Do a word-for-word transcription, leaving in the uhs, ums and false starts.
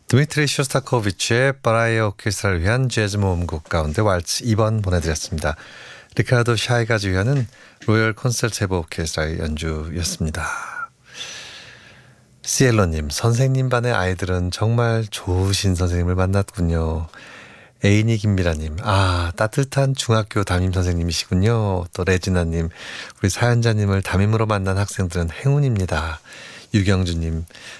드미트리 쇼스타코비치의 바라이어 오케스트라를 위한 재즈 모음곡 가운데 왈츠 이 번 보내드렸습니다. 리카르도 샤이가 지휘하는 로열 콘서트헤보 오케스트라의 연주였습니다. 시엘로님, 선생님 반의 아이들은 정말 좋으신 선생님을 만났군요. 애인이 김미라님, 아 따뜻한 중학교 담임 선생님이시군요. 또 레지나님, 우리 사연자님을 담임으로 만난 학생들은 행운입니다. 유경주님,